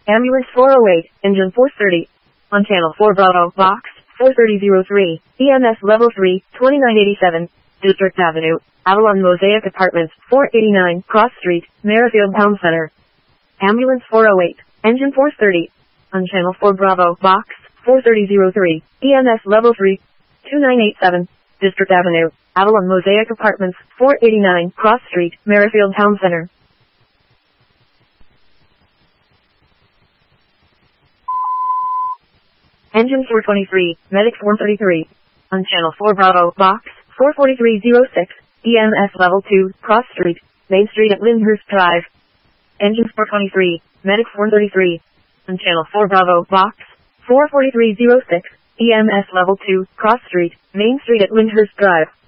Ambulance 408, engine 430. On channel 4 Bravo, box 43003, EMS level 3, 2987, District Avenue, Avalon Mosaic Apartments, 489, Cross Street, Merrifield Town Center. Ambulance 408, engine 430. On channel 4 Bravo, box 43003, EMS level 3, 2987, District Avenue, Avalon Mosaic Apartments, 489, Cross Street, Merrifield Town Center. Engine 423, Medic 433. On channel 4 Bravo, box 44306, EMS level 2, Cross Street, Main Street at Lyndhurst Drive. Engine 423, Medic 433. On channel 4 Bravo, box 44306, EMS level 2, Cross Street, Main Street at Lyndhurst Drive.